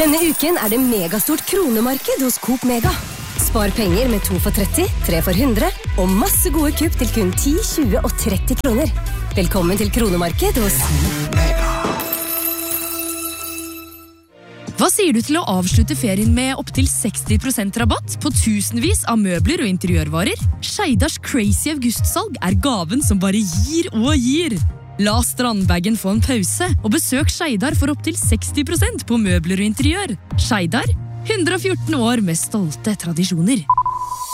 Denne uken det megastort kronemarked hos Coop Mega. Spar penger med 2 for 30, 3 for 100 og masse gode kupp til kun 10, 20 og 30 kroner. Velkommen til kronemarked hos Coop Mega. Hva sier du til å avslutte ferien med opp til 60% rabatt på tusenvis av møbler og interiørvarer? Skeidars crazy augustsalg gaven som bare gir og gir. La strandbagen få en pause, og besøk Skeidar for opp til 60% på møbler og interiør. Skeidar, 114 år med stolte tradisjoner.